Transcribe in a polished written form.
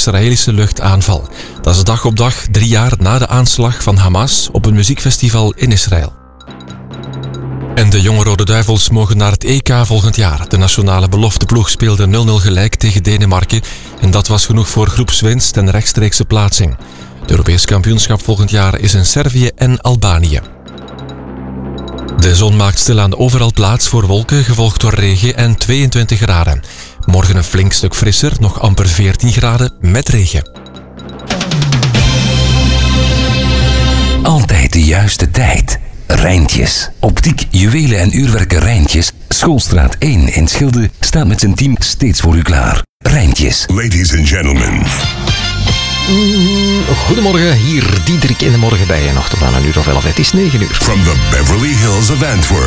Israëlische luchtaanval. Dat is dag op dag 3 jaar na de aanslag van Hamas op een muziekfestival in Israël. En de jonge Rode Duivels mogen naar het EK volgend jaar. De nationale belofteploeg speelde 0-0 gelijk tegen Denemarken en dat was genoeg voor groepswinst en rechtstreekse plaatsing. Het Europees kampioenschap volgend jaar is in Servië en Albanië. De zon maakt stilaan overal plaats voor wolken, gevolgd door regen en 22 graden. Morgen een flink stuk frisser, nog amper 14 graden met regen. Altijd de juiste tijd. Rijntjes. Optiek, juwelen en uurwerken Rijntjes. Schoolstraat 1 in Schilde staat met zijn team steeds voor u klaar. Rijntjes. Ladies and gentlemen. Goedemorgen, hier Diederik in de morgen bij je nog tot aan 1:11. Het is 9 uur. From the Beverly Hills of Antwerp.